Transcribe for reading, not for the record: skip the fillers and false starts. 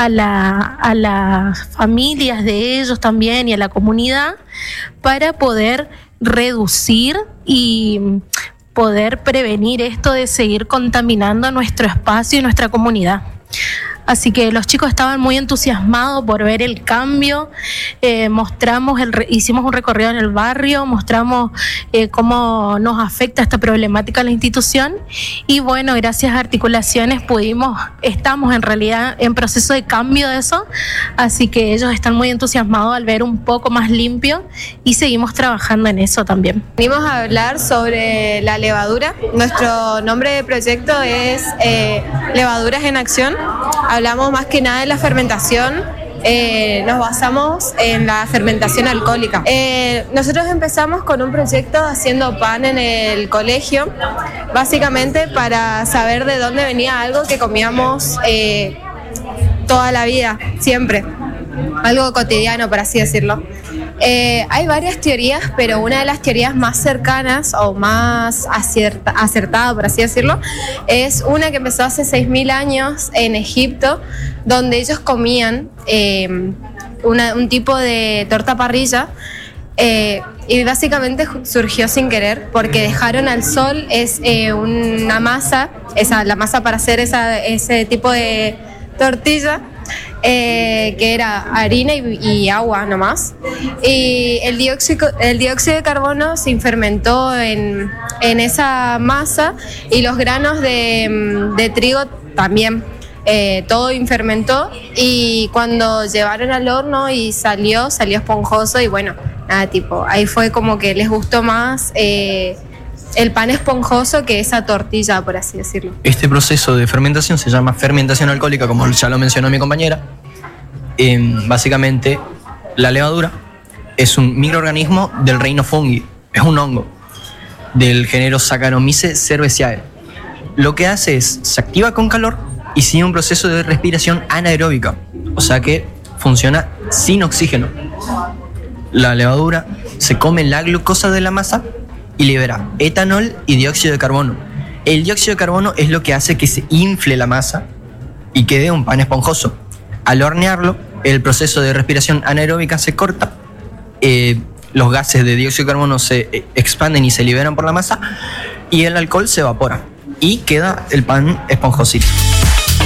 a las familias de ellos también y a la comunidad para poder reducir y poder prevenir esto de seguir contaminando nuestro espacio y nuestra comunidad. Así que los chicos estaban muy entusiasmados por ver el cambio. Hicimos un recorrido en el barrio, mostramos cómo nos afecta esta problemática a la institución y bueno, gracias a articulaciones estamos en realidad en proceso de cambio de eso, así que ellos están muy entusiasmados al ver un poco más limpio y seguimos trabajando en eso también. Venimos a hablar sobre la levadura. Nuestro nombre de proyecto es Levaduras en Acción. Hablamos más que nada de la fermentación, nos basamos en la fermentación alcohólica. Nosotros empezamos con un proyecto haciendo pan en el colegio, básicamente para saber de dónde venía algo que comíamos toda la vida, siempre, algo cotidiano, por así decirlo. Hay varias teorías, pero una de las teorías más cercanas o más acertada, por así decirlo, es una que empezó hace 6.000 años en Egipto, donde ellos comían un tipo de torta parrilla y básicamente surgió sin querer porque dejaron al sol una masa, la masa para hacer ese tipo de tortilla. Que era harina y agua nomás, y el dióxido de carbono se fermentó en esa masa y los granos de trigo también, todo fermentó y cuando llevaron al horno y salió esponjoso y bueno, nada, tipo, ahí fue como que les gustó más el pan esponjoso que esa tortilla, por así decirlo. Este proceso de fermentación se llama fermentación alcohólica, como ya lo mencionó mi compañera. Básicamente, la levadura es un microorganismo del reino fungi, es un hongo del género Saccharomyces cerevisiae. Lo que hace es, se activa con calor y sigue un proceso de respiración anaeróbica, o sea que funciona sin oxígeno. La levadura se come la glucosa de la masa y libera etanol y dióxido de carbono. El dióxido de carbono es lo que hace que se infle la masa y quede un pan esponjoso. Al hornearlo, el proceso de respiración anaeróbica se corta, los gases de dióxido de carbono se expanden y se liberan por la masa y el alcohol se evapora y queda el pan esponjosito.